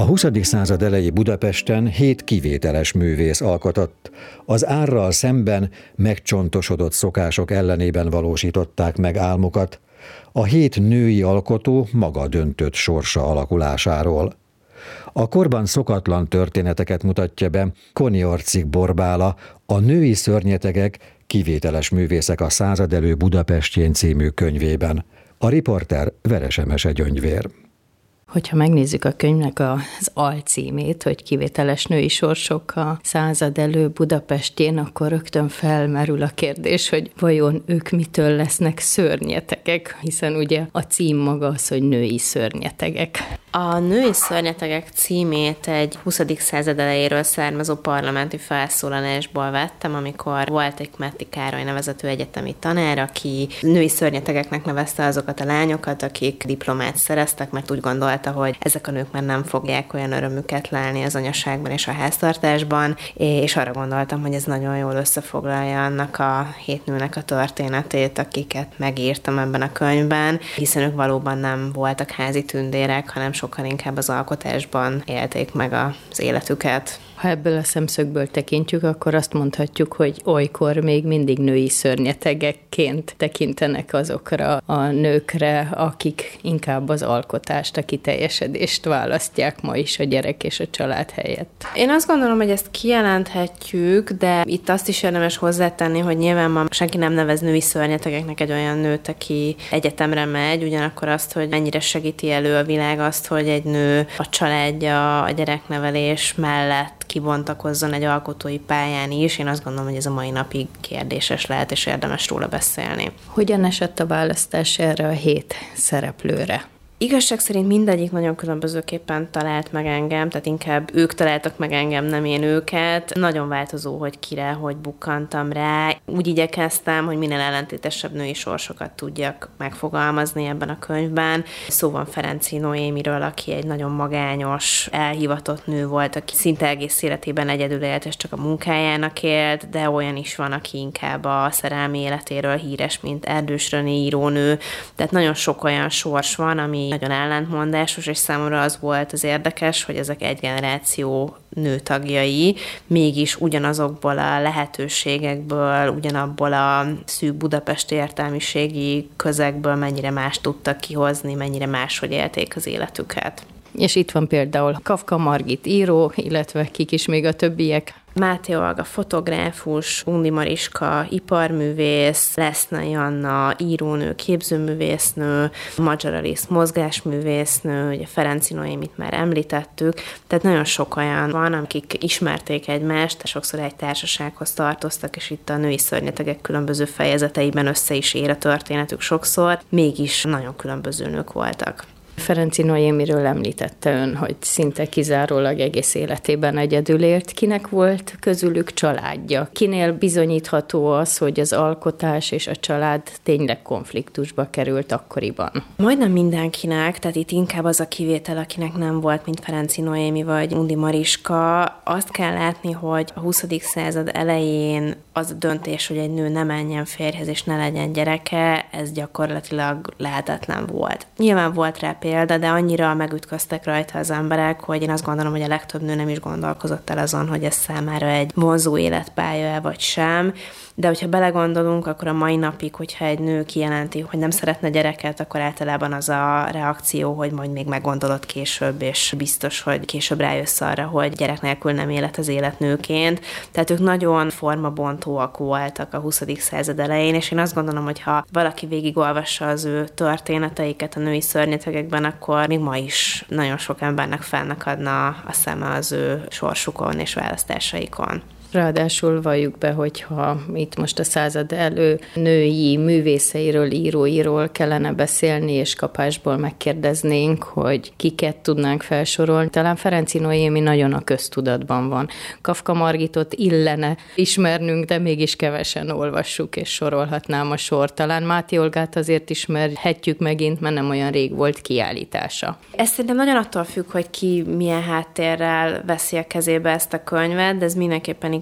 20. század elejé Budapesten 7 kivételes művész alkotott. Az árral szemben megcsontosodott szokások ellenében valósították meg álmukat. A 7 női alkotó maga döntött sorsa alakulásáról. A korban szokatlan történeteket mutatja be Koniorcik Borbála, a Női szörnyetegek, kivételes művészek a század elő Budapestjén című könyvében. A riporter Veresemese Gyöngyvér. Hogyha megnézzük a könyvnek az alcímét, hogy kivételes női sorsok a század elő Budapestjén, akkor rögtön felmerül a kérdés, hogy vajon ők mitől lesznek szörnyetegek, hiszen ugye a cím maga az, hogy női szörnyetegek. A Női szörnyetegek címét egy 20. század elejéről származó parlamenti felszólalásból vettem, amikor volt egy Metti Károly nevezetű egyetemi tanár, aki női szörnyetegeknek nevezte azokat a lányokat, akik diplomát szereztek, mert úgy gondolta, hogy ezek a nők már nem fogják olyan örömüket lelni az anyaságban és a háztartásban, és arra gondoltam, hogy ez nagyon jól összefoglalja annak a 7 nőnek a történetét, akiket megírtam ebben a könyvben, hiszen ők valóban nem voltak házi tündérek, hanem sokkal inkább az alkotásban élték meg az életüket. Ha ebből a szemszögből tekintjük, akkor azt mondhatjuk, hogy olykor még mindig női szörnyetegekként tekintenek azokra a nőkre, akik inkább az alkotást, a kiteljesedést választják ma is a gyerek és a család helyett. Én azt gondolom, hogy ezt kijelenthetjük, de itt azt is érdemes hozzátenni, hogy nyilván ma senki nem nevez női szörnyetegeknek egy olyan nőt, aki egyetemre megy, ugyanakkor azt, hogy mennyire segíti elő a világ azt, hogy egy nő a családja, a gyereknevelés mellett kibontakozzon egy alkotói pályán is. Én azt gondolom, hogy ez a mai napig kérdéses lehet, és érdemes róla beszélni. Hogyan esett a választás erre a 7 szereplőre? Igazság szerint mindegyik nagyon különbözőképpen talált meg engem, tehát inkább ők találtak meg engem, nem én őket. Nagyon változó, hogy kire, hogy bukkantam rá. Úgy igyekeztem, hogy minél ellentétesebb női sorsokat tudjak megfogalmazni ebben a könyvben. Szó van Ferenczy Noémiről, aki egy nagyon magányos, elhivatott nő volt, aki szinte egész életében egyedül élt, és csak a munkájának élt, de olyan is van, aki inkább a szerelmi életéről híres, mint Erdős René írónő. Tehát nagyon sok olyan sors van, ami nagyon ellentmondásos, és számomra az volt az érdekes, hogy ezek egy generáció nőtagjai, mégis ugyanazokból a lehetőségekből, ugyanabból a szűk budapesti értelmiségi közegből mennyire más tudtak kihozni, mennyire máshogy élték az életüket. És itt van például Kafka Margit író, illetve kik is még a többiek. Máté Olga fotográfus, Undi Mariska iparművész, Lesznai Anna írónő, képzőművésznő, Magyar Alice mozgásművésznő, ugye Ferenczy Noémit már említettük, tehát nagyon sok olyan van, akik ismerték egymást, sokszor egy társasághoz tartoztak, és itt a női szörnyetegek különböző fejezeteiben össze is ér a történetük sokszor, mégis nagyon különböző nők voltak. Ferenczy Noémiről említette ön, hogy szinte kizárólag egész életében egyedül élt. Kinek volt közülük családja? Kinél bizonyítható az, hogy az alkotás és a család tényleg konfliktusba került akkoriban? Majdnem mindenkinek, tehát itt inkább az a kivétel, akinek nem volt, mint Ferenczy Noémi vagy Undi Mariska. Azt kell látni, hogy a 20. század elején az a döntés, hogy egy nő ne menjen férjhez és ne legyen gyereke, ez gyakorlatilag lehetetlen volt. Nyilván volt rá példa, de annyira megütköztek rajta az emberek, hogy én azt gondolom, hogy a legtöbb nő nem is gondolkozott el azon, hogy ez számára egy vonzó életpálya-e vagy sem. De hogyha belegondolunk, akkor a mai napig, hogyha egy nő kijelenti, hogy nem szeretne gyereket, akkor általában az a reakció, hogy majd még meggondolod később, és biztos, hogy később rájössz arra, hogy gyerek nélkül nem élet az élet nőként. Tehát ők nagyon formabontóak voltak a 20. század elején, és én azt gondolom, hogy ha valaki végigolvassa az ő történeteiket a női szörnyetegekben, akkor még ma is nagyon sok embernek felnakadna a szeme az ő sorsukon és választásaikon. Ráadásul valljuk be, hogyha itt most a század elő női művészeiről, íróiról kellene beszélni, és kapásból megkérdeznénk, hogy kiket tudnánk felsorolni. Talán Ferenczy Noémi nagyon a köztudatban van. Kafka Margitot illene ismernünk, de mégis kevesen olvassuk, és sorolhatnám a sor. Talán Máté Olgát azért ismerhetjük megint, mert nem olyan rég volt kiállítása. Ez szerintem nagyon attól függ, hogy ki milyen háttérrel veszi a kezébe ezt a könyvet, de ez mindenképpen igaz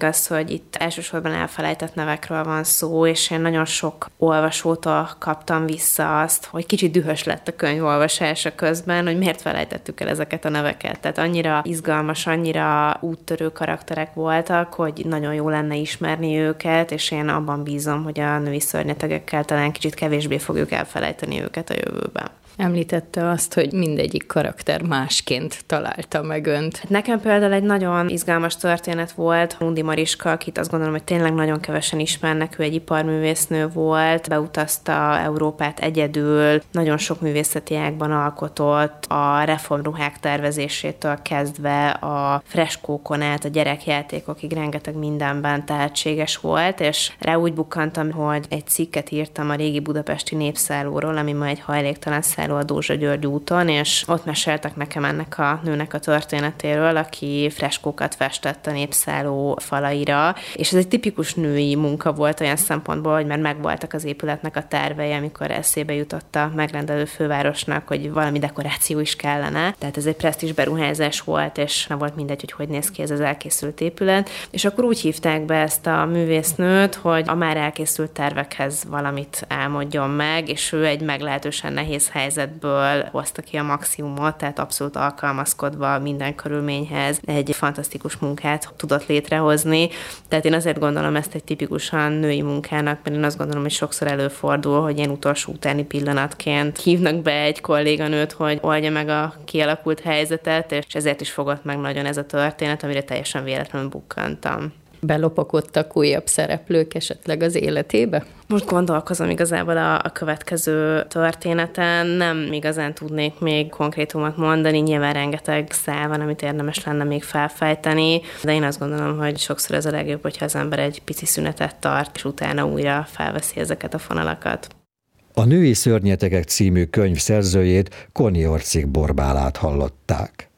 igaz, hogy itt elsősorban elfelejtett nevekről van szó, és én nagyon sok olvasótól kaptam vissza azt, hogy kicsit dühös lett a könyv olvasása közben, hogy miért felejtettük el ezeket a neveket. Tehát annyira izgalmas, annyira úttörő karakterek voltak, hogy nagyon jó lenne ismerni őket, és én abban bízom, hogy a női szörnyetegekkel talán kicsit kevésbé fogjuk elfelejteni őket a jövőben. Említette azt, hogy mindegyik karakter másként találta meg önt. Nekem például egy nagyon izgalmas történet volt Undi Mariska, akit azt gondolom, hogy tényleg nagyon kevesen ismernek, ő egy iparművésznő volt, beutazta Európát egyedül, nagyon sok művészeti ágban alkotott, a reformruhák tervezésétől kezdve a freskókon át, a gyerekjátékokig rengeteg mindenben tehetséges volt, és rá úgy bukkantam, hogy egy cikket írtam a régi budapesti népszállóról, ami ma egy hajléktalan a Dózsa György úton, és ott meséltek nekem ennek a nőnek a történetéről, aki freskókat festett a népszálló falaira, és ez egy tipikus női munka volt olyan szempontból, hogy már megvoltak az épületnek a tervei, amikor eszébe jutott a megrendelő fővárosnak, hogy valami dekoráció is kellene. Tehát ez egy presztízs beruházás volt, és nem volt mindegy, hogy néz ki ez az elkészült épület. És akkor úgy hívták be ezt a művésznőt, hogy a már elkészült tervekhez valamit álmodjon meg, és ő egy meglehetősen nehéz helyzetből hozta ki a maximumot, tehát abszolút alkalmazkodva minden körülményhez egy fantasztikus munkát tudott létrehozni. Tehát én azért gondolom ezt egy tipikusan női munkának, mert én azt gondolom, hogy sokszor előfordul, hogy ilyen utolsó utáni pillanatként hívnak be egy kolléganőt, hogy oldja meg a kialakult helyzetet, és ezért is fogott meg nagyon ez a történet, amire teljesen véletlenül bukkantam. Belopakodtak újabb szereplők esetleg az életébe? Most gondolkozom igazából a következő történeten, nem igazán tudnék még konkrétumot mondani, nyilván rengeteg szál van, amit érdemes lenne még felfejteni, de én azt gondolom, hogy sokszor ez a legjobb, hogyha az ember egy pici szünetet tart, és utána újra felveszi ezeket a fonalakat. A Női szörnyetegek című könyv szerzőjét, Koni Orcik Borbálát hallották.